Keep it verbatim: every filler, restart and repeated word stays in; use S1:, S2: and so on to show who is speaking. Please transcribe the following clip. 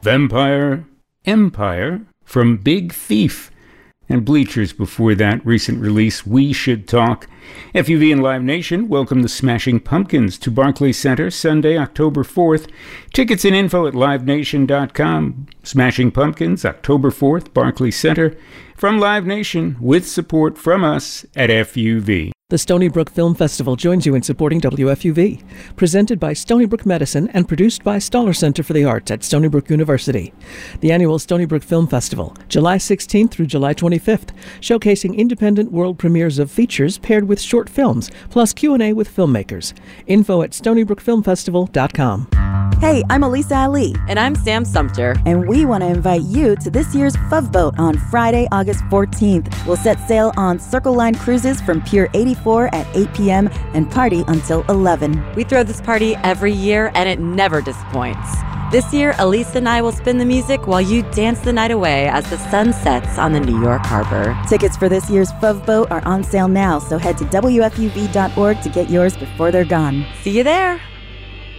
S1: Vampire Empire from Big Thief, and Bleachers before that recent release, We Should Talk. F U V and Live Nation welcome the Smashing Pumpkins to Barclays Center Sunday, October fourth. Tickets and info at live nation dot com. Smashing Pumpkins, October fourth, Barclays Center. From Live Nation, with support from us at F U V.
S2: The Stony Brook Film Festival joins you in supporting W F U V. Presented by Stony Brook Medicine and produced by Stoller Center for the Arts at Stony Brook University. The annual Stony Brook Film Festival, July sixteenth through July twenty-fifth, showcasing independent world premieres of features paired with short films, plus Q and A with filmmakers. Info at stony brook film festival dot com.
S3: Hey, I'm Elisa Ali.
S4: And I'm Sam Sumter.
S3: And we want to invite you to this year's F U V Boat on Friday, August fourteenth. We'll set sail on Circle Line Cruises from Pier eighty-four at eight p.m. and party until eleven.
S4: We throw this party every year, and it never disappoints. This year, Elisa and I will spin the music while you dance the night away as the sun sets on the New York Harbor.
S3: Tickets for this year's F U V Boat are on sale now, so head to W F U V dot org to get yours before they're gone.
S4: See you there.